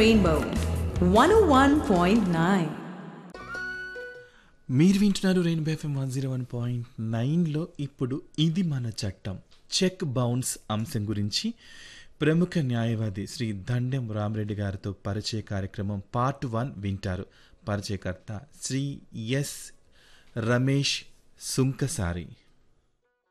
Rainbow 101.9. మీరు వింటున్నారు rainbow FM 101.9లో. ఇప్పుడు ఇది మన చట్టం చెక్ బౌన్స్ అంశం గురించి ప్రముఖ న్యాయవాది శ్రీ దండెం రామరెడ్డి గారితో పరిచయ కార్యక్రమం పార్ట్ 1 వింటారు. పరిచయకర్త శ్రీ ఎస్ రమేష్ సుంకసారి.